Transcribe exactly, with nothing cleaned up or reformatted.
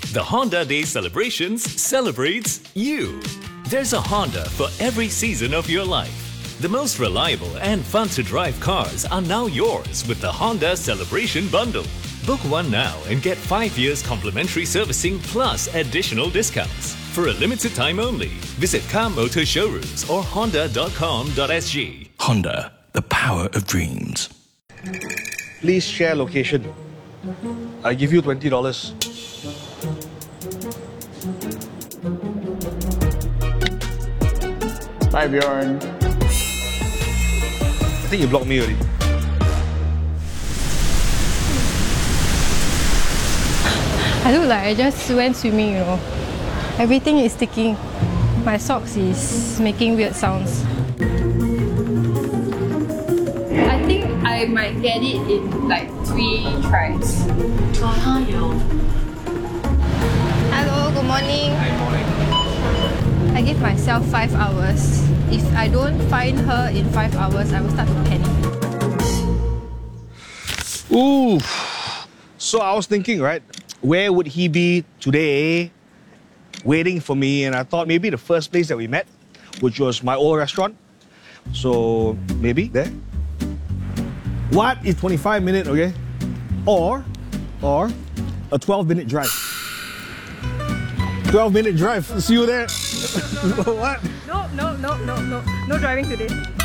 The Honda Day Celebrations celebrates you. There's a Honda for every season of your life. The most reliable and fun-to-drive cars are now yours with the Honda Celebration Bundle. Book one now and get five years complimentary servicing plus additional discounts. For a limited time only, visit Car Motor Showrooms or honda dot com dot s g. Honda, the power of dreams. Please share location. I give you twenty dollars. Bye, Bjorn. I think you blocked me already. I look like I just went swimming, you know. Everything is sticking. My socks is making weird sounds. I think I might get it in like three tries. Hello, good morning. Good morning. I give myself five hours. If I don't find her in five hours, I will start to panic. Ooh. So I was thinking, right? Where would he be today, waiting for me? And I thought maybe the first place that we met, which was my old restaurant. So maybe there. What is twenty-five minutes, okay? Or, or a twelve minute drive. twelve minute drive. See you there. What? No, no, no, no, no. No driving today.